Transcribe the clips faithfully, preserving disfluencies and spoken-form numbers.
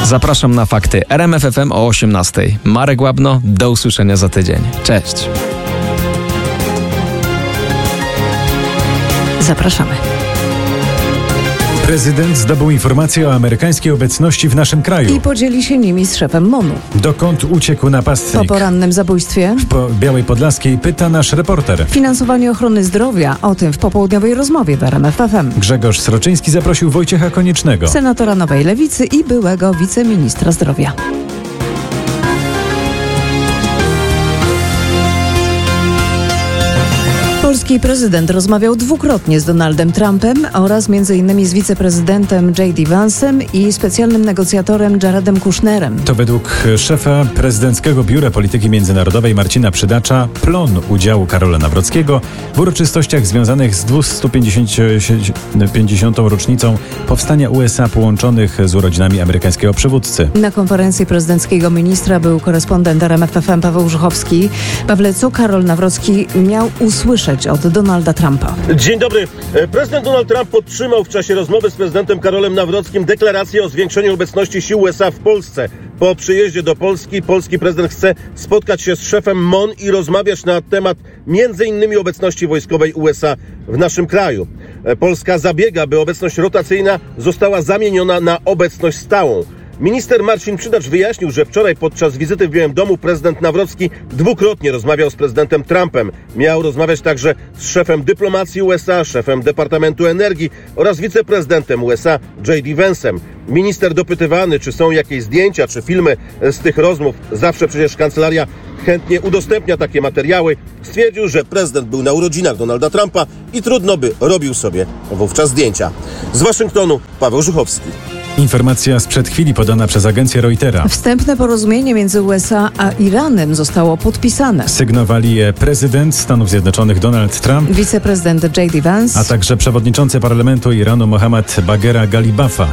Zapraszam na Fakty R M F F M o osiemnastej. Marek Łabno, do usłyszenia za tydzień. Cześć. Zapraszamy. Prezydent zdobył informacje o amerykańskiej obecności w naszym kraju. I podzieli się nimi z szefem MON-u. Dokąd uciekł napastnik? Po porannym zabójstwie W po Białej Podlaskiej pyta nasz reporter. finansowanie ochrony zdrowia. O tym w popołudniowej rozmowie w R M F F M. Grzegorz Sroczyński zaprosił Wojciecha Koniecznego, Senatora Nowej Lewicy i byłego wiceministra zdrowia. Polski prezydent rozmawiał dwukrotnie z Donaldem Trumpem oraz między innymi z wiceprezydentem J D Vance'em i specjalnym negocjatorem Jaredem Kushnerem. To według szefa prezydenckiego Biura Polityki Międzynarodowej Marcina Przydacza plon udziału Karola Nawrockiego w uroczystościach związanych z dwieście pięćdziesiątą rocznicą powstania U S A połączonych z urodzinami amerykańskiego przywódcy. Na konferencji prezydenckiego ministra był korespondent R M F F M Paweł Żuchowski. Pawle, co Karol Nawrocki miał usłyszeć od Donalda Trumpa? Dzień dobry. Prezydent Donald Trump podtrzymał w czasie rozmowy z prezydentem Karolem Nawrockim deklarację o zwiększeniu obecności sił U S A w Polsce. Po przyjeździe do Polski polski prezydent chce spotkać się z szefem MON i rozmawiać na temat między innymi obecności wojskowej U S A w naszym kraju. Polska zabiega, by obecność rotacyjna została zamieniona na obecność stałą. Minister Marcin Przydacz wyjaśnił, że wczoraj podczas wizyty w Białym Domu prezydent Nawrocki dwukrotnie rozmawiał z prezydentem Trumpem. Miał rozmawiać także z szefem dyplomacji U S A, szefem Departamentu Energii oraz wiceprezydentem U S A J D Vance'em. Minister dopytywany, czy są jakieś zdjęcia, czy filmy z tych rozmów, zawsze przecież kancelaria chętnie udostępnia takie materiały, stwierdził, że prezydent był na urodzinach Donalda Trumpa i trudno by robił sobie wówczas zdjęcia. Z Waszyngtonu Paweł Żuchowski. Informacja sprzed chwili podana przez agencję Reutera. Wstępne porozumienie między U S A a Iranem zostało podpisane. Sygnowali je prezydent Stanów Zjednoczonych Donald Trump, Wiceprezydent J D Vance, a także przewodniczący parlamentu Iranu Mohammad Baghera Ghalibafa.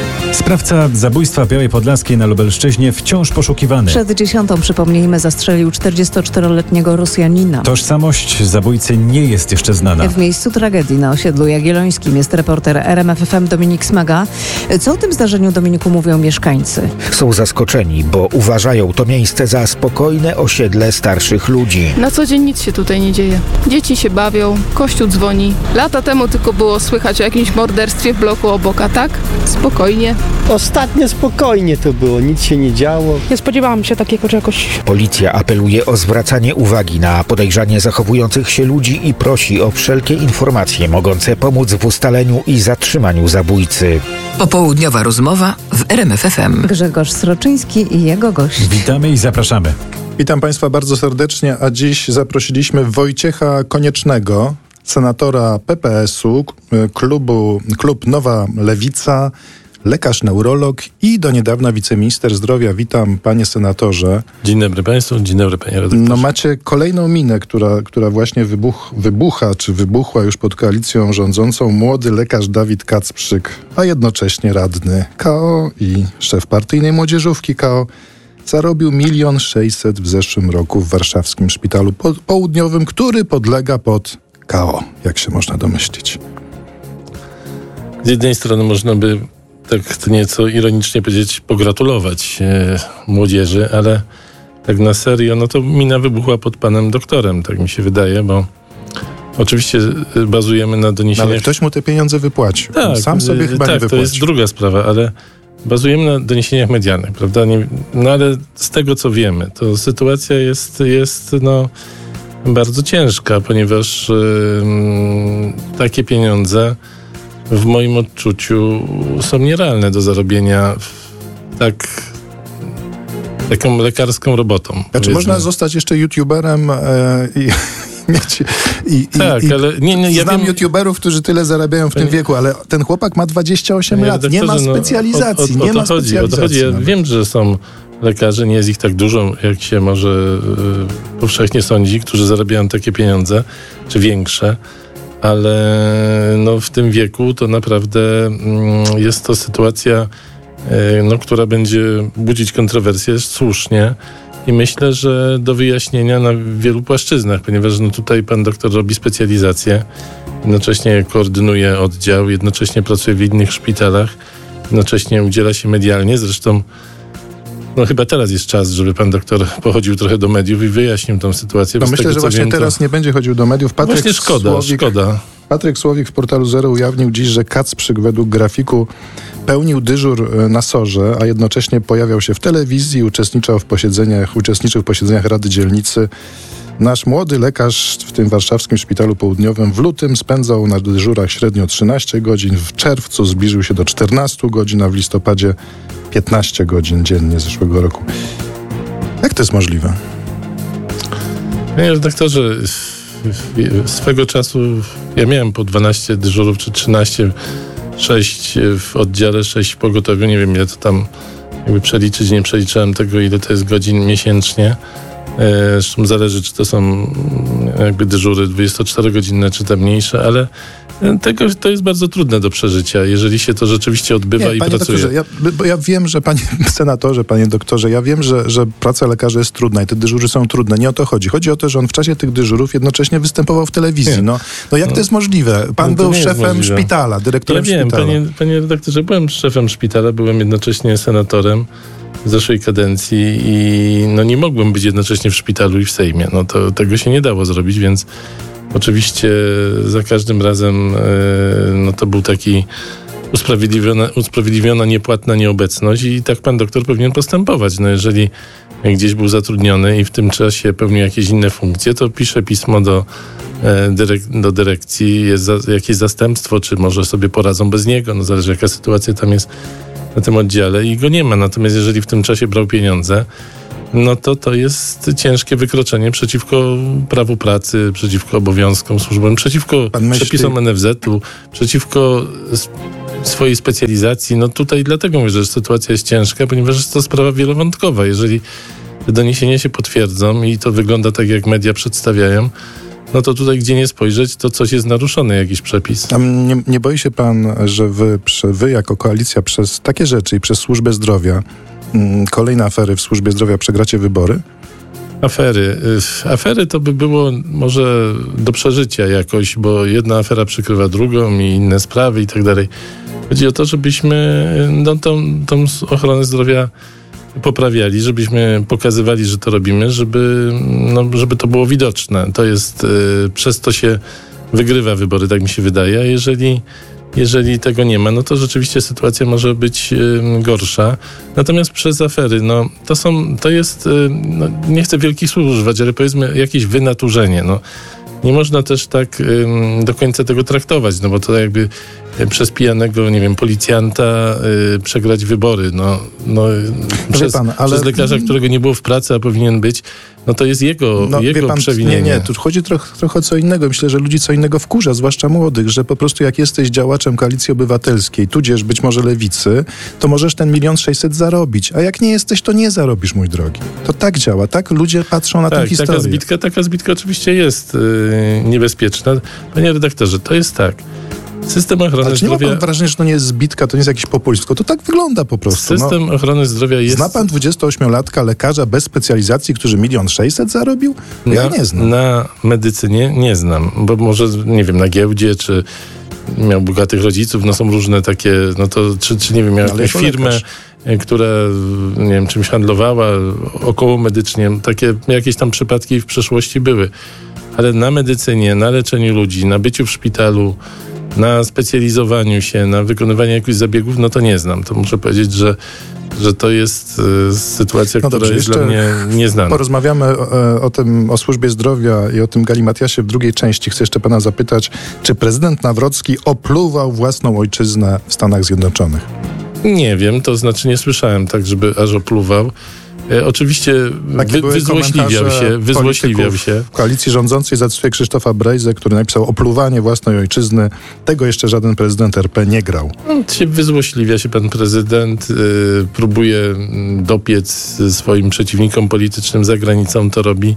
Sprawca zabójstwa w Białej Podlaskiej na Lubelszczyźnie wciąż poszukiwany. Przed dziesiątą, przypomnijmy, zastrzelił czterdziestoczteroletniego Rosjanina. Tożsamość zabójcy nie jest jeszcze znana. W miejscu tragedii na osiedlu Jagiellońskim jest reporter R M F F M Dominik Smaga. Co o tym zdarzeniu, Dominiku, mówią mieszkańcy? Są zaskoczeni, bo uważają to miejsce za spokojne osiedle starszych ludzi. Na co dzień nic się tutaj nie dzieje. Dzieci się bawią, kościół dzwoni. Lata temu tylko było słychać o jakimś morderstwie w bloku obok, a tak? Spokojnie. Ostatnio spokojnie to było, nic się nie działo. Nie spodziewałam się takiego czegoś. Policja apeluje o zwracanie uwagi na podejrzanie zachowujących się ludzi i prosi o wszelkie informacje mogące pomóc w ustaleniu i zatrzymaniu zabójcy. Popołudniowa rozmowa w R M F F M. Grzegorz Sroczyński i jego gość. Witamy i zapraszamy. Witam Państwa bardzo serdecznie, a dziś zaprosiliśmy Wojciecha Koniecznego, senatora P P S u, klubu, klub Nowa Lewica, lekarz neurolog i do niedawna wiceminister zdrowia. Witam, panie senatorze. Dzień dobry państwu, dzień dobry panie redaktorze. No macie kolejną minę, która, która właśnie wybuch, wybucha, czy wybuchła już pod koalicją rządzącą. Młody lekarz Dawid Kacprzyk, a jednocześnie radny K O i szef partyjnej młodzieżówki K O, zarobił milion sześćset w zeszłym roku w warszawskim szpitalu południowym, który podlega pod K O, jak się można domyślić. Z jednej strony można by tak nieco ironicznie powiedzieć, pogratulować e, młodzieży, ale tak na serio, no to mina wybuchła pod panem doktorem, tak mi się wydaje, bo oczywiście bazujemy na doniesieniach... No, ale ktoś mu te pieniądze wypłacił. Tak, sam sobie chyba tak, nie wypłacił. To jest druga sprawa, ale bazujemy na doniesieniach medialnych, prawda? Nie, no ale z tego, co wiemy, to sytuacja jest, jest no, bardzo ciężka, ponieważ yy, takie pieniądze w moim odczuciu są nierealne do zarobienia tak taką lekarską robotą. Znaczy można zostać jeszcze youtuberem e, i mieć... I, i, tak, i, ale... Nie, nie, ja znam wiem, youtuberów, którzy tyle zarabiają w tym wieku, ale ten chłopak ma dwadzieścia osiem lat, nie ma specjalizacji, no, o, o, o nie ma chodzi, specjalizacji. O to chodzi. Ja wiem, że są lekarze, nie jest ich tak dużo, jak się może y, powszechnie sądzi, którzy zarabiają takie pieniądze, czy większe, ale no, w tym wieku to naprawdę mm, jest to sytuacja, y, no, która będzie budzić kontrowersje, słusznie. I myślę, że do wyjaśnienia na wielu płaszczyznach, ponieważ no, tutaj pan doktor robi specjalizację, jednocześnie koordynuje oddział, jednocześnie pracuje w innych szpitalach jednocześnie udziela się medialnie. Zresztą no chyba teraz jest czas, żeby pan doktor pochodził trochę do mediów i wyjaśnił tą sytuację. No myślę, tego, że właśnie wiem, teraz to... nie będzie chodził do mediów. Patryk właśnie szkoda, Słowik, szkoda. Patryk Słowik w portalu Zero ujawnił dziś, że Kacprzyk według grafiku pełnił dyżur na Sorze, a jednocześnie pojawiał się w telewizji, uczestniczył w posiedzeniach, uczestniczył w posiedzeniach Rady Dzielnicy. Nasz młody lekarz w tym warszawskim szpitalu południowym w lutym spędzał na dyżurach średnio trzynaście godzin, w czerwcu zbliżył się do czternaście godzin, a w listopadzie piętnaście godzin dziennie zeszłego roku. Jak to jest możliwe? Panie redaktorze, swego czasu ja miałem po dwanaście dyżurów, czy trzynaście, sześć w oddziale, sześć w pogotowiu. Nie wiem, ile to tam jakby przeliczyć, nie przeliczyłem tego, ile to jest godzin miesięcznie. Zresztą zależy, czy to są jakby dyżury dwudziestoczterogodzinne, czy te mniejsze, ale tego, to jest bardzo trudne do przeżycia, jeżeli się to rzeczywiście odbywa nie, i panie pracuje. Doktorze, ja, bo ja wiem, że panie senatorze, panie doktorze, ja wiem, że, że praca lekarza jest trudna i te dyżury są trudne. Nie o to chodzi. Chodzi o to, że on w czasie tych dyżurów jednocześnie występował w telewizji. No, no jak no, to jest możliwe? Pan no był szefem szpitala, dyrektorem ja wiem, szpitala. Panie, panie redaktorze, byłem szefem szpitala, byłem jednocześnie senatorem w zeszłej kadencji i no nie mogłem być jednocześnie w szpitalu i w Sejmie. No to tego się nie dało zrobić, więc oczywiście za każdym razem no to był taki usprawiedliwiona, usprawiedliwiona niepłatna nieobecność i tak pan doktor powinien postępować. No jeżeli gdzieś był zatrudniony i w tym czasie pełnił jakieś inne funkcje, to pisze pismo do, dyrek- do dyrekcji, jest za, jakieś zastępstwo, czy może sobie poradzą bez niego, no zależy jaka sytuacja tam jest na tym oddziale i go nie ma. Natomiast jeżeli w tym czasie brał pieniądze, no to to jest ciężkie wykroczenie przeciwko prawu pracy, przeciwko obowiązkom służbowym, przeciwko myśli... przepisom N F Z-u, przeciwko swojej specjalizacji. No tutaj dlatego mówię, że sytuacja jest ciężka, ponieważ jest to sprawa wielowątkowa. Jeżeli te doniesienia się potwierdzą i to wygląda tak, jak media przedstawiają, no to tutaj, gdzie nie spojrzeć, to coś jest naruszony, jakiś przepis. A nie, nie boi się pan, że wy, wy jako koalicja przez takie rzeczy i przez służbę zdrowia, mm, kolejne afery w służbie zdrowia przegracie wybory? Afery. Afery to by było może do przeżycia jakoś, bo jedna afera przykrywa drugą i inne sprawy i tak dalej. Chodzi o to, żebyśmy no, tą, tą ochronę zdrowia poprawiali, żebyśmy pokazywali, że to robimy, żeby, no, żeby to było widoczne. To jest, y, przez to się wygrywa wybory, tak mi się wydaje, a jeżeli, jeżeli tego nie ma, no to rzeczywiście sytuacja może być y, gorsza. Natomiast przez afery, no to są, to jest, y, no, nie chcę wielkich słów używać, ale powiedzmy jakieś wynaturzenie, no. Nie można też tak y, do końca tego traktować, no bo to jakby przez pijanego, nie wiem, policjanta y, przegrać wybory. No, no, przez, pan, ale... przez lekarza, którego nie było w pracy, a powinien być, no to jest jego, no, jego pan, przewinienie. Nie, nie, tu chodzi trochę, trochę o co innego. Myślę, że ludzi co innego wkurza, zwłaszcza młodych, że po prostu jak jesteś działaczem Koalicji Obywatelskiej, tudzież być może Lewicy, to możesz ten milion sześćset zarobić, a jak nie jesteś, to nie zarobisz, mój drogi. To tak działa, tak ludzie patrzą na tak, tę historię. Taka zbitka, taka zbitka oczywiście jest yy, niebezpieczna. Panie redaktorze, to jest tak. System ochrony Ale czy nie zdrowia... ma pan wrażenia, że to nie jest zbitka, to nie jest jakiś populizm, to tak wygląda po prostu. System no. ochrony zdrowia jest... Zna pan dwudziestoośmiolatka lekarza bez specjalizacji, który milion sześćset zarobił? Ja na, nie znam. Na medycynie nie znam, bo może, nie wiem, na giełdzie, czy miał bogatych rodziców, no są różne takie, no to, czy, czy nie wiem, miał jakąś firmę, lekarz. która, nie wiem, czymś handlowała, około medycznie, takie jakieś tam przypadki w przeszłości były. Ale na medycynie, na leczeniu ludzi, na byciu w szpitalu, na specjalizowaniu się, na wykonywaniu jakichś zabiegów, no to nie znam. To muszę powiedzieć, że, że to jest y, sytuacja, no która dobrze, jest dla mnie nieznana. Porozmawiamy o, o tym, o służbie zdrowia i o tym galimatiasie w drugiej części. Chcę jeszcze pana zapytać, czy prezydent Nawrocki opluwał własną ojczyznę w Stanach Zjednoczonych? Nie wiem, to znaczy nie słyszałem tak, żeby aż opluwał. E, oczywiście wy, wyzłośliwiał się, wyzłośliwiał się. W koalicji rządzącej zacytuję Krzysztofa Brejzę, który napisał opluwanie własnej ojczyzny. Tego jeszcze żaden prezydent R P nie grał. No, wyzłośliwia się pan prezydent, y, próbuje dopiec swoim przeciwnikom politycznym za granicą, to robi.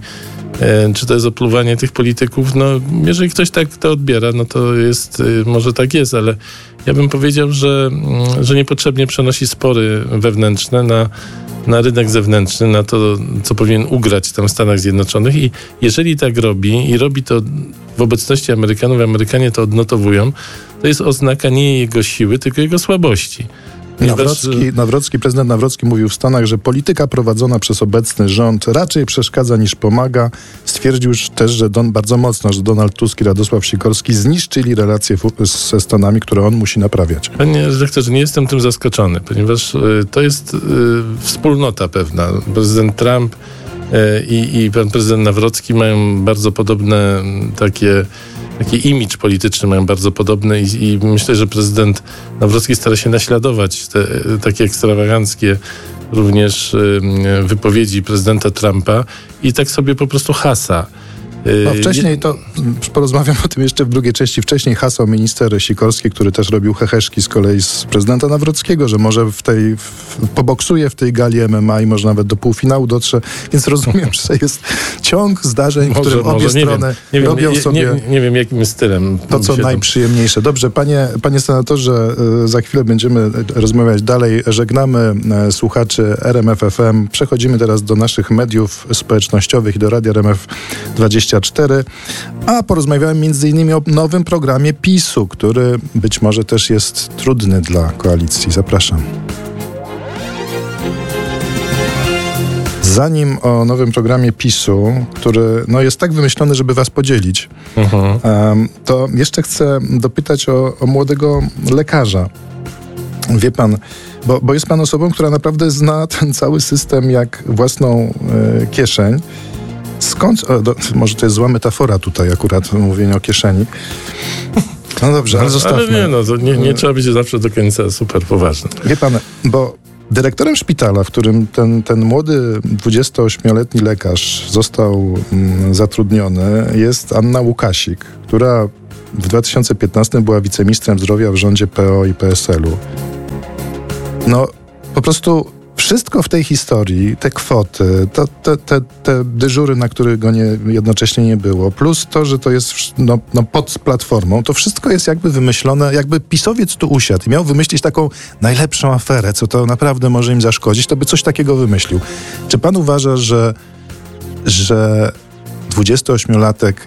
E, czy to jest opluwanie tych polityków? No, jeżeli ktoś tak to odbiera, no to jest, y, może tak jest, ale ja bym powiedział, że, że niepotrzebnie przenosi spory wewnętrzne na na rynek zewnętrzny, na to, co powinien ugrać tam w Stanach Zjednoczonych i jeżeli tak robi i robi to w obecności Amerykanów, Amerykanie to odnotowują, to jest oznaka nie jego siły, tylko jego słabości. Nawrocki, Nawrocki, prezydent Nawrocki mówił w Stanach, że polityka prowadzona przez obecny rząd raczej przeszkadza niż pomaga. Stwierdził już też, że Don, bardzo mocno, że Donald Tusk i Radosław Sikorski zniszczyli relacje ze Stanami, które on musi naprawiać. Panie redaktorze, nie jestem tym zaskoczony, ponieważ y, to jest y, wspólnota pewna. Prezydent Trump y, i, i pan prezydent Nawrocki mają bardzo podobne takie Taki imidż polityczny mają bardzo podobny i, i myślę, że prezydent Nawrocki stara się naśladować te takie ekstrawaganckie również y, wypowiedzi prezydenta Trumpa i tak sobie po prostu hasa. No wcześniej to, porozmawiam o tym jeszcze w drugiej części, wcześniej hasał minister Sikorski, który też robił heheszki z kolei z prezydenta Nawrockiego, że może w tej, w, poboksuje w tej gali M M A i może nawet do półfinału dotrze, więc rozumiem, że jest ciąg zdarzeń, w którym obie może, strony nie wiem, robią nie, nie, sobie nie, nie wiem jakim stylem. To, co najprzyjemniejsze. Dobrze, panie, panie senatorze, za chwilę będziemy rozmawiać dalej. Żegnamy słuchaczy R M F F M. Przechodzimy teraz do naszych mediów społecznościowych i do Radia R M F dwadzieścia cztery, a porozmawiałem między innymi o nowym programie PiSu, który być może też jest trudny dla koalicji. Zapraszam. Zanim o nowym programie PiSu, który no, jest tak wymyślony, żeby was podzielić, uh-huh. um, to jeszcze chcę dopytać o, o młodego lekarza. Wie pan, bo, bo jest pan osobą, która naprawdę zna ten cały system jak własną y, kieszeń. Skąd, o, do, może to jest zła metafora tutaj akurat, mówienie o kieszeni. No dobrze, ale zostawmy. Ale nie, no, to nie, nie trzeba być zawsze do końca super poważny. Wie pan, bo dyrektorem szpitala, w którym ten, ten młody dwudziestoośmioletni lekarz został mm, zatrudniony, jest Anna Łukasik, która w dwa tysiące piętnastym była wiceministrem zdrowia w rządzie P O i P S L u. No, po prostu wszystko w tej historii, te kwoty, to, te, te, te dyżury, na których go nie, jednocześnie nie było, plus to, że to jest no, no pod platformą, to wszystko jest jakby wymyślone, jakby pisowiec tu usiadł i miał wymyślić taką najlepszą aferę, co to naprawdę może im zaszkodzić, to by coś takiego wymyślił. Czy pan uważa, że, że dwudziestoośmiolatek,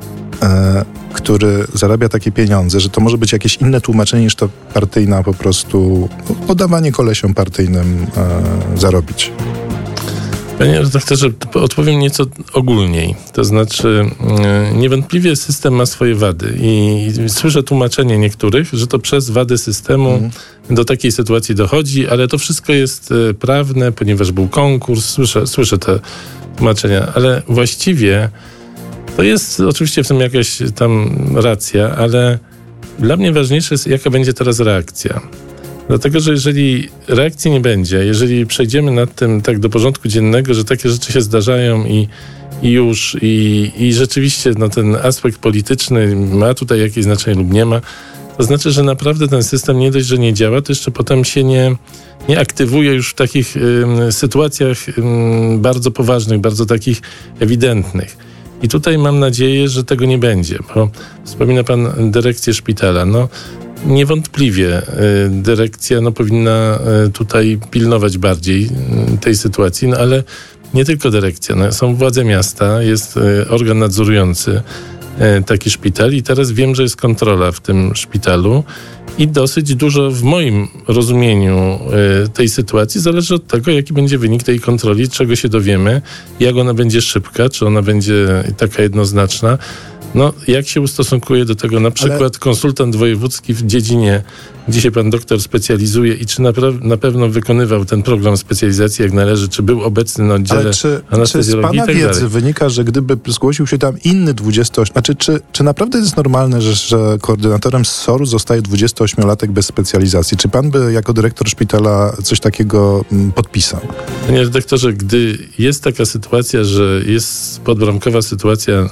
e, który zarabia takie pieniądze, że to może być jakieś inne tłumaczenie niż to partyjna po prostu podawanie kolesiom partyjnym e, zarobić? Panie redaktorze, odpowiem nieco ogólniej. To znaczy e, niewątpliwie system ma swoje wady i, i słyszę tłumaczenie niektórych, że to przez wady systemu mm. do takiej sytuacji dochodzi, ale to wszystko jest e, prawne, ponieważ był konkurs. Słyszę, słyszę te tłumaczenia, ale właściwie to jest oczywiście w tym jakaś tam racja, ale dla mnie ważniejsze jest, jaka będzie teraz reakcja. Dlatego, że jeżeli reakcji nie będzie, jeżeli przejdziemy nad tym tak do porządku dziennego, że takie rzeczy się zdarzają i, i już, i, i rzeczywiście no, ten aspekt polityczny ma tutaj jakieś znaczenie lub nie ma, to znaczy, że naprawdę ten system nie dość, że nie działa, to jeszcze potem się nie, nie aktywuje już w takich ym, sytuacjach ym, bardzo poważnych, bardzo takich ewidentnych. I tutaj mam nadzieję, że tego nie będzie, bo wspomina pan dyrekcję szpitala. No, niewątpliwie y, dyrekcja no, powinna y, tutaj pilnować bardziej y, tej sytuacji, no ale nie tylko dyrekcja. No, są władze miasta, jest y, organ nadzorujący y, taki szpital i teraz wiem, że jest kontrola w tym szpitalu i dosyć dużo w moim rozumieniu y, tej sytuacji zależy od tego, jaki będzie wynik tej kontroli, czego się dowiemy, jak ona będzie szybka, czy ona będzie taka jednoznaczna. No, jak się ustosunkuje do tego na przykład Ale... konsultant wojewódzki w dziedzinie, gdzie się pan doktor specjalizuje i czy na, pra- na pewno wykonywał ten program specjalizacji jak należy, czy był obecny na oddziale Ale czy, anestezjologii czy z pana i tak wiedzy dalej. wynika, że gdyby zgłosił się tam inny dwudziestoośmioletni, znaczy czy, czy naprawdę jest normalne, że, że koordynatorem z S O R-u zostaje dwudziestoośmiolatek bez specjalizacji? Czy pan by jako dyrektor szpitala coś takiego m, podpisał? Panie redaktorze, gdy jest taka sytuacja, że jest podbramkowa sytuacja,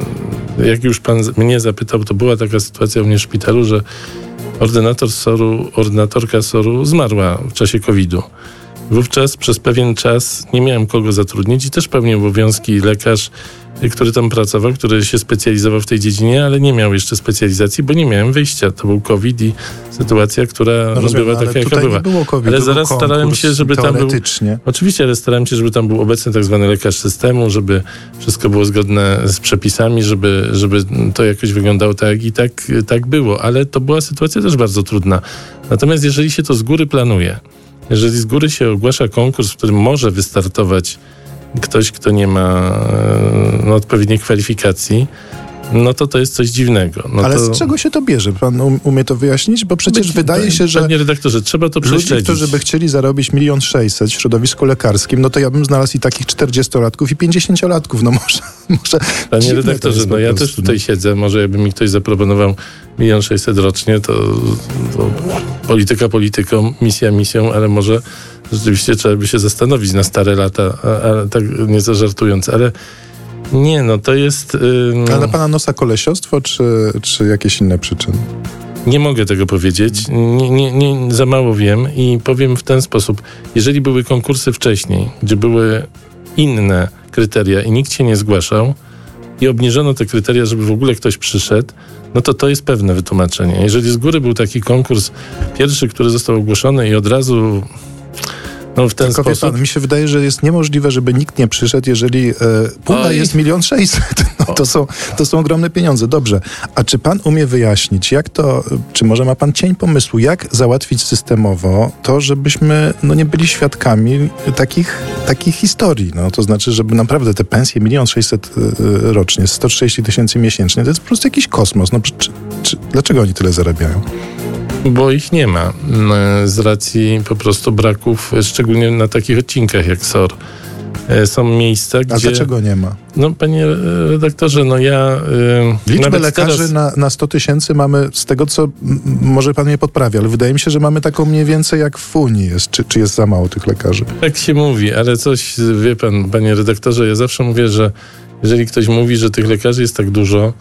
jak już pan mnie zapytał, to była taka sytuacja u mnie w szpitalu, że ordynator S O R-u, ordynatorka S O R-u zmarła w czasie kowida. Wówczas przez pewien czas nie miałem kogo zatrudnić i też pełnił obowiązki lekarz, który tam pracował, który się specjalizował w tej dziedzinie, ale nie miał jeszcze specjalizacji, bo nie miałem wyjścia. To był COVID i sytuacja, która no rozumiem, była taka, jaka była. Było COVID, ale zaraz starałem się, żeby tam był... Oczywiście, ale starałem się, żeby tam był obecny tak zwany lekarz systemu, żeby wszystko było zgodne z przepisami, żeby, żeby to jakoś wyglądało tak i tak, tak było. Ale to była sytuacja też bardzo trudna. Natomiast jeżeli się to z góry planuje, jeżeli z góry się ogłasza konkurs, w którym może wystartować ktoś, kto nie ma no, odpowiedniej kwalifikacji, no to to jest coś dziwnego. No Ale to... z czego się to bierze? Pan um, umie to wyjaśnić? Bo przecież Być, wydaje się, że... Panie redaktorze, trzeba to prześledzić. Ludzie, którzy by chcieli zarobić milion sześćset w środowisku lekarskim, no to ja bym znalazł i takich czterdziestolatków i pięćdziesięciolatków. No może... może Panie redaktorze, no ja też tutaj siedzę, może jakby mi ktoś zaproponował milion sześćset rocznie, to, to polityka polityką, misja misją, ale może rzeczywiście trzeba by się zastanowić na stare lata, a, a tak nie zażartując, ale nie, no to jest... Yy... Ale na pana nosa kolesiostwo, czy, czy jakieś inne przyczyny? Nie mogę tego powiedzieć. Nie, nie, nie, za mało wiem i powiem w ten sposób. Jeżeli były konkursy wcześniej, gdzie były inne kryteria i nikt się nie zgłaszał i obniżono te kryteria, żeby w ogóle ktoś przyszedł, no to to jest pewne wytłumaczenie. Jeżeli z góry był taki konkurs pierwszy, który został ogłoszony i od razu... No w ten Tylko sposób... pan, mi się wydaje, że jest niemożliwe, żeby nikt nie przyszedł, jeżeli e, pula Oj. jest milion sześćset. No, to, są, to są ogromne pieniądze. Dobrze. A czy pan umie wyjaśnić, jak to, czy może ma pan cień pomysłu, jak załatwić systemowo to, żebyśmy no, nie byli świadkami takich, takich historii? No, to znaczy, żeby naprawdę te pensje milion sześćset e, rocznie, sto trzydzieści tysięcy miesięcznie, to jest po prostu jakiś kosmos. No, czy, czy, dlaczego oni tyle zarabiają? Bo ich nie ma z racji po prostu braków, szczególnie na takich odcinkach jak S O R. Są miejsca, gdzie... A dlaczego nie ma? No, panie redaktorze, no ja... Yy, Liczbę lekarzy teraz... na, na sto tysięcy mamy, z tego co m, może pan mnie podprawi, ale wydaje mi się, że mamy taką mniej więcej jak w Unii jest. Czy, czy jest za mało tych lekarzy? Tak się mówi, ale coś, wie pan, panie redaktorze, ja zawsze mówię, że jeżeli ktoś mówi, że tych lekarzy jest tak dużo,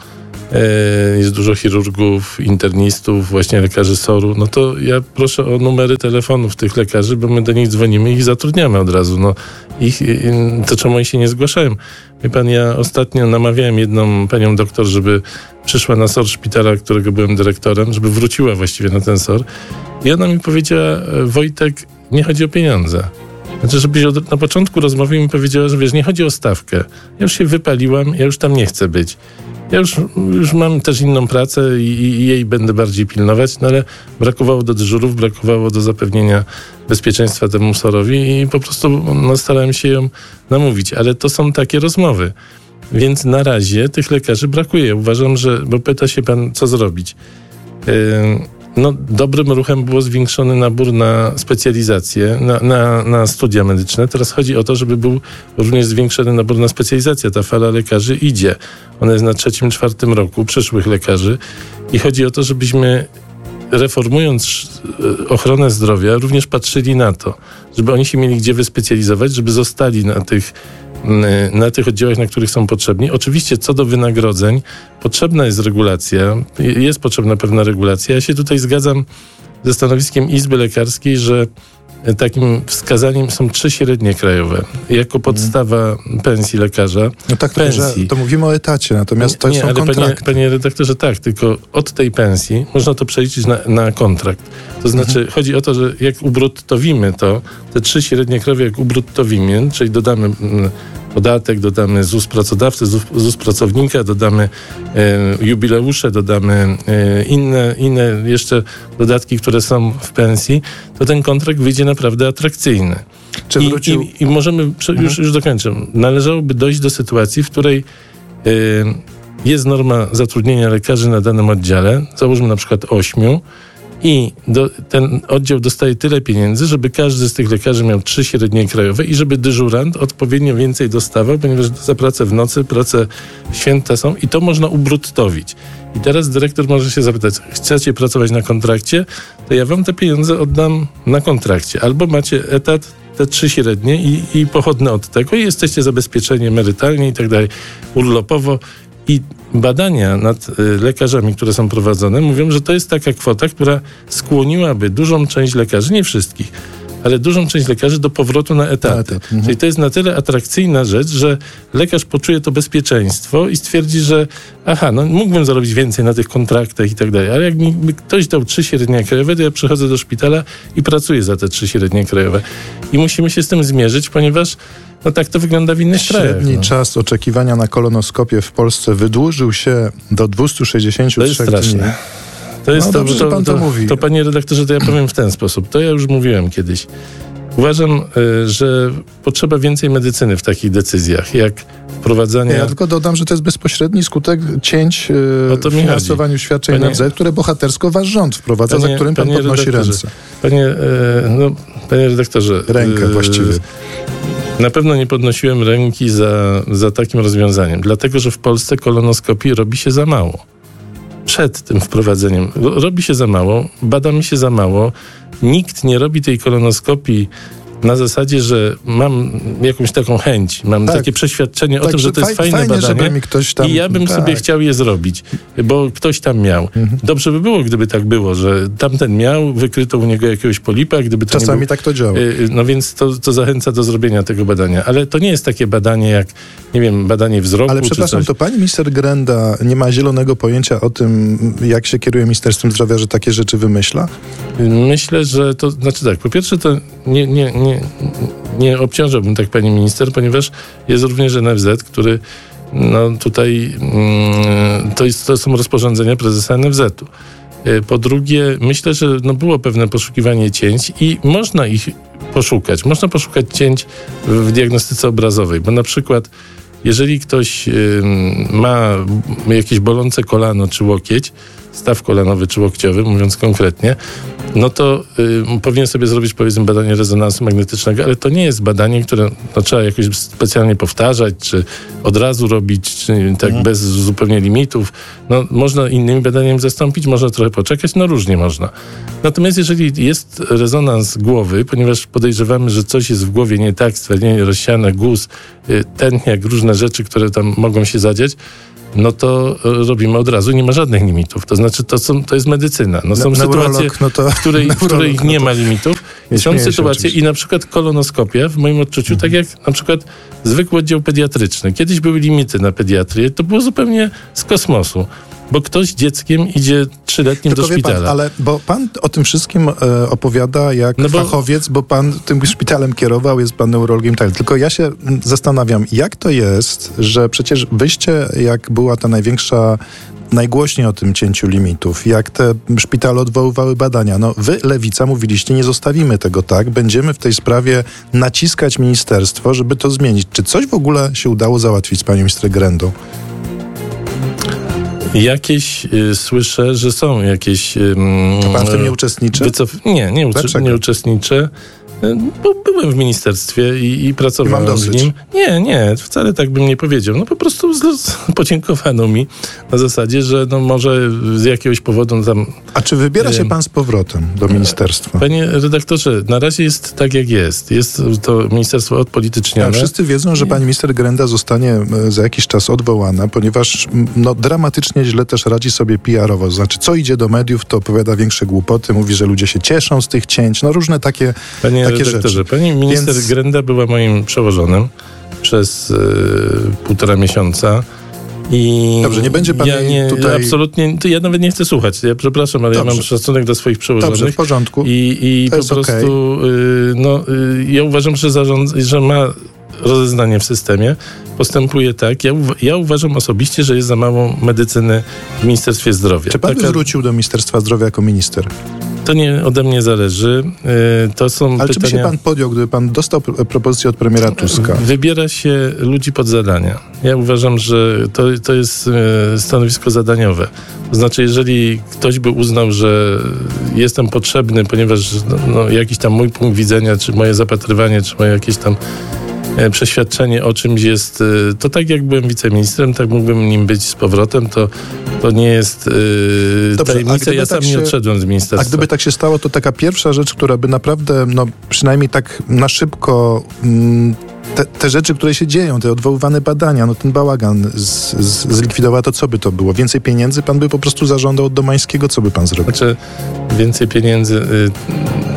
jest dużo chirurgów, internistów, właśnie lekarzy S O R-u, no to ja proszę o numery telefonów tych lekarzy, bo my do nich dzwonimy i ich zatrudniamy od razu. No, ich, to czemu oni się nie zgłaszają? Wie pan, ja ostatnio namawiałem jedną panią doktor, żeby przyszła na S O R szpitala, którego byłem dyrektorem, żeby wróciła właściwie na ten S O R. I ona mi powiedziała: Wojtek, nie chodzi o pieniądze. Znaczy, żebyś od, na początku rozmowy mi powiedziała, że wiesz, nie chodzi o stawkę. Ja już się wypaliłam, ja już tam nie chcę być. Ja już, już mam też inną pracę i, i jej będę bardziej pilnować, no ale brakowało do dyżurów, brakowało do zapewnienia bezpieczeństwa temu S O R-owi i po prostu no, starałem się ją namówić. Ale to są takie rozmowy. Więc na razie tych lekarzy brakuje. Uważam, że, bo pyta się pan, co zrobić. Yy, No, dobrym ruchem było zwiększony nabór na specjalizację, na, na, na studia medyczne. Teraz chodzi o to, żeby był również zwiększony nabór na specjalizację. Ta fala lekarzy idzie. Ona jest na trzecim, czwartym roku przyszłych lekarzy i chodzi o to, żebyśmy reformując ochronę zdrowia również patrzyli na to, żeby oni się mieli gdzie wyspecjalizować, żeby zostali na tych na tych oddziałach, na których są potrzebni. Oczywiście co do wynagrodzeń, potrzebna jest regulacja, jest potrzebna pewna regulacja. Ja się tutaj zgadzam ze stanowiskiem Izby Lekarskiej, że takim wskazaniem są trzy średnie krajowe. Jako podstawa pensji lekarza. No tak, pensji. To mówimy o etacie, natomiast to nie, są ale kontrakty. Panie, panie redaktorze, tak, tylko od tej pensji można to przeliczyć na, na kontrakt. To znaczy, mhm. chodzi o to, że jak ubruttowimy to, te trzy średnie krajowe jak ubruttowimy, czyli dodamy mm, podatek, dodamy Z U S pracodawcy, Z U S pracownika, dodamy e, jubileusze, dodamy e, inne, inne jeszcze dodatki, które są w pensji, to ten kontrakt wyjdzie naprawdę atrakcyjny. Czy wrócił... I, i, i możemy, mhm. już, już dokończę, należałoby dojść do sytuacji, w której e, jest norma zatrudnienia lekarzy na danym oddziale, załóżmy na przykład ośmiu, i do, ten oddział dostaje tyle pieniędzy, żeby każdy z tych lekarzy miał trzy średnie krajowe i żeby dyżurant odpowiednio więcej dostawał, ponieważ za pracę w nocy, pracę święta są i to można ubruttowić. I teraz dyrektor może się zapytać, chcecie pracować na kontrakcie? To ja wam te pieniądze oddam na kontrakcie. Albo macie etat, te trzy średnie i, i pochodne od tego i jesteście zabezpieczeni emerytalnie i tak dalej, urlopowo. I badania nad y, lekarzami, które są prowadzone, mówią, że to jest taka kwota, która skłoniłaby dużą część lekarzy, nie wszystkich, ale dużą część lekarzy do powrotu na etaty. Na etat. Mhm. Czyli to jest na tyle atrakcyjna rzecz, że lekarz poczuje to bezpieczeństwo i stwierdzi, że aha, no mógłbym zarobić więcej na tych kontraktach i tak dalej, ale jak mi ktoś dał trzy średnie krajowe, to ja przychodzę do szpitala i pracuję za te trzy średnie krajowe. I musimy się z tym zmierzyć, ponieważ no tak to wygląda w innych krajach. Średni no. czas oczekiwania na kolonoskopię w Polsce wydłużył się do dwieście sześćdziesiąt trzy To jest straszne. dni. To jest No to, dobrze, to, że pan to to, mówi. to, panie redaktorze, to ja powiem w ten sposób. To ja już mówiłem kiedyś. Uważam, y, że potrzeba więcej medycyny w takich decyzjach, jak wprowadzanie... Ja tylko dodam, że to jest bezpośredni skutek cięć yy, w finansowaniu świadczeń panie, N F Z, które bohatersko wasz rząd wprowadza, panie, za którym pan podnosi ręce. Panie, y, no, panie redaktorze... Rękę y, właściwie. Na pewno nie podnosiłem ręki za, za takim rozwiązaniem, dlatego że w Polsce kolonoskopii robi się za mało. Przed tym wprowadzeniem robi się za mało, badamy się za mało. Nikt nie robi tej kolonoskopii na zasadzie, że mam jakąś taką chęć, mam tak. takie przeświadczenie tak, o tym, że to jest faj, fajne fajnie, badanie mi ktoś tam, i ja bym tak. sobie chciał je zrobić, bo ktoś tam miał. Mhm. Dobrze by było, gdyby tak było, że tamten miał, wykryto u niego jakiegoś polipa, gdyby to Czasami nie był, tak to działa. No więc to, to zachęca do zrobienia tego badania. Ale to nie jest takie badanie jak, nie wiem, badanie wzroku. Ale przepraszam, czy coś. to pani minister Grenda nie ma zielonego pojęcia o tym, jak się kieruje Ministerstwem Zdrowia, że takie rzeczy wymyśla? Myślę, że to, znaczy tak, po pierwsze to nie, nie, nie, nie obciążałbym tak pani minister, ponieważ jest również N F Z, który no tutaj mm, to, jest, to są rozporządzenia prezesa N F Z-u. Po drugie, myślę, że no było pewne poszukiwanie cięć i można ich poszukać. Można poszukać cięć w diagnostyce obrazowej, bo na przykład jeżeli ktoś y, ma jakieś bolące kolano czy łokieć, staw kolanowy czy łokciowy, mówiąc konkretnie, no to y, powinien sobie zrobić, powiedzmy, badanie rezonansu magnetycznego, ale to nie jest badanie, które no, trzeba jakoś specjalnie powtarzać, czy od razu robić, czy tak mhm. bez zupełnie limitów. No, można innymi badaniami zastąpić, można trochę poczekać, no różnie można. Natomiast jeżeli jest rezonans głowy, ponieważ podejrzewamy, że coś jest w głowie nie tak, stwardnienie rozsiane, guz, y, tętniak, różne rzeczy, które tam mogą się zadziać, no to robimy od razu, nie ma żadnych limitów. To znaczy, to, są, to jest medycyna. No, są neurolog, sytuacje, no to, w której, w której nie no ma limitów. Nie są sytuacje oczywiście. i na przykład kolonoskopia, w moim odczuciu, mhm. tak jak na przykład zwykły oddział pediatryczny. Kiedyś były limity na pediatrię, to było zupełnie z kosmosu. Bo ktoś dzieckiem idzie trzyletnim Tylko do szpitala. Pan, ale bo pan o tym wszystkim e, opowiada jak no bo, fachowiec, bo pan tym szpitalem kierował, jest pan neurologiem, tak. Tylko ja się zastanawiam, jak to jest, że przecież wyście, jak była ta największa, najgłośniej o tym cięciu limitów, jak te szpitale odwoływały badania. No wy, Lewica, mówiliście, nie zostawimy tego tak, będziemy w tej sprawie naciskać ministerstwo, żeby to zmienić. Czy coś w ogóle się udało załatwić z panią minister Grendą? Jakieś y, słyszę, że są jakieś... Y, A pan w tym nie uczestniczy? Wycof- nie, nie, uczy- nie uczestniczę. Bo byłem w ministerstwie i, i pracowałem I w nim. Nie, nie, wcale tak bym nie powiedział. No po prostu z, z, podziękowano mi na zasadzie, że no może z jakiegoś powodu no tam... A czy wybiera się pan z powrotem do ministerstwa? Panie redaktorze, na razie jest tak jak jest. Jest to ministerstwo odpolitycznione. A wszyscy wiedzą, że pani minister Grenda zostanie za jakiś czas odwołana, ponieważ no, dramatycznie źle też radzi sobie P R owo. Znaczy, co idzie do mediów, to opowiada większe głupoty, mówi, że ludzie się cieszą z tych cięć. No różne takie, Panie takie redaktorze, rzeczy. Pani minister Więc... Grenda była moim przełożonym przez yy, półtora miesiąca. I Dobrze, nie będzie pan ja nie, tutaj... Absolutnie, to ja nawet nie chcę słuchać. Ja przepraszam, ale Dobrze. ja mam szacunek do swoich przełożonych. Dobrze, w porządku. I, i po prostu okay. y, no, y, ja uważam, że, zarząd, że ma rozeznanie w systemie. Postępuje tak. Ja, uwa- ja uważam osobiście, że jest za mało medycyny w Ministerstwie Zdrowia. Czy pan Taka... by wrócił do Ministerstwa Zdrowia jako minister? To nie ode mnie zależy. Yy, to są Ale pytania... czy by się pan podjął, gdyby pan dostał pro- propozycję od premiera Tuska? Wybiera się ludzi pod zadania. Ja uważam, że to, to jest yy, stanowisko zadaniowe. To znaczy, jeżeli ktoś by uznał, że jestem potrzebny, ponieważ no, no, jakiś tam mój punkt widzenia, czy moje zapatrywanie, czy moje jakieś tam przeświadczenie o czymś jest, to tak jak byłem wiceministrem, tak mógłbym nim być z powrotem, to, to nie jest yy, Dobrze, tajemnica, ja tak sam się, nie odszedłem z ministerstwa. A gdyby tak się stało, to taka pierwsza rzecz, która by naprawdę, no przynajmniej tak na szybko mm, te, te rzeczy, które się dzieją, te odwoływane badania, no ten bałagan z, z, zlikwidowała, to co by to było? Więcej pieniędzy? Pan by po prostu zażądał od Domańskiego? Co by pan zrobił? Znaczy, więcej pieniędzy... Yy,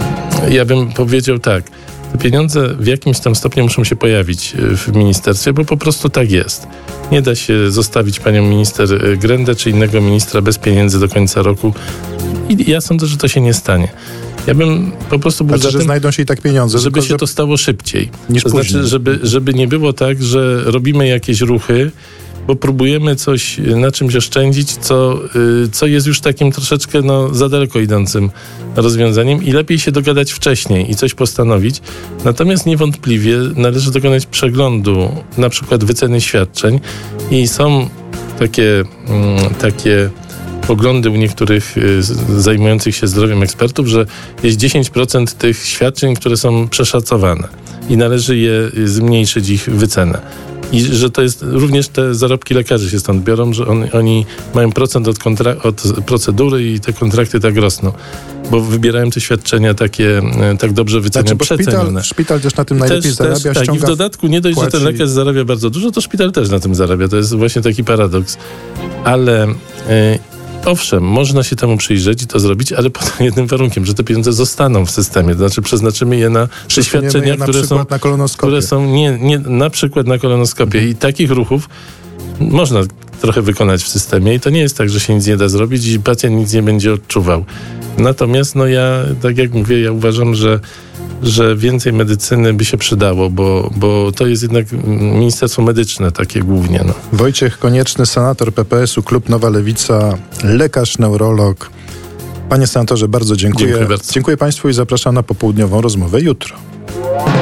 ja bym powiedział tak, te pieniądze w jakimś tam stopniu muszą się pojawić w ministerstwie, bo po prostu tak jest. Nie da się zostawić panią minister Grendę czy innego ministra bez pieniędzy do końca roku i ja sądzę, że to się nie stanie. Ja bym po prostu był znaczy, za tym, że znajdą się i tak pieniądze. żeby tylko, się że... to stało szybciej. Niż to później. znaczy, żeby, żeby nie było tak, że robimy jakieś ruchy, bo próbujemy coś na czymś oszczędzić, co, co jest już takim troszeczkę no, za daleko idącym rozwiązaniem i lepiej się dogadać wcześniej i coś postanowić. Natomiast niewątpliwie należy dokonać przeglądu na przykład wyceny świadczeń i są takie, takie poglądy u niektórych zajmujących się zdrowiem ekspertów, że jest dziesięć procent tych świadczeń, które są przeszacowane i należy je zmniejszyć ich wycenę. I że to jest, również te zarobki lekarzy się stąd biorą, że on, oni mają procent od, kontra- od procedury i te kontrakty tak rosną, bo wybierają te świadczenia takie tak dobrze wycenione, znaczy, bo przecenione. Szpital, szpital też na tym najlepiej też, zarabia, też, tak, ściąga, i w dodatku nie dość, płaci... że ten lekarz zarabia bardzo dużo, to szpital też na tym zarabia. To jest właśnie taki paradoks. Ale yy, owszem, można się temu przyjrzeć i to zrobić, ale pod jednym warunkiem, że te pieniądze zostaną w systemie. To znaczy przeznaczymy je na świadczenia, je na które są, na kolonoskopię. które są nie, nie, na przykład na kolonoskopię. Mhm. I takich ruchów można trochę wykonać w systemie i to nie jest tak, że się nic nie da zrobić i pacjent nic nie będzie odczuwał. Natomiast no ja, tak jak mówię, ja uważam, że że więcej medycyny by się przydało, bo, bo to jest jednak ministerstwo medyczne takie głównie. No. Wojciech Konieczny, senator P P S-u, Klub Nowa Lewica, lekarz, neurolog. Panie senatorze, bardzo dziękuję. Dziękuję bardzo. Dziękuję Państwu i zapraszam na popołudniową rozmowę jutro.